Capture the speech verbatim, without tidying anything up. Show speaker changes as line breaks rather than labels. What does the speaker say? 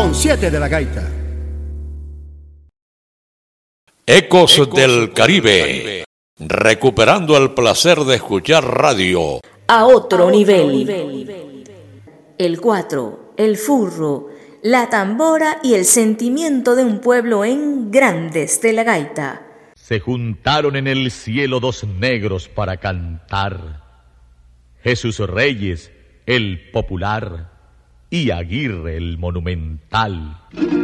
Son siete de la gaita.
Ecos, Ecos del Caribe. Caribe. Recuperando el placer de escuchar radio.
A otro, a nivel. otro nivel. El cuatro, el furro, la tambora y el sentimiento de un pueblo en Grandes de la Gaita.
Se juntaron en el cielo dos negros para cantar. Jesús Reyes, el popular, y Aguirre, el monumental.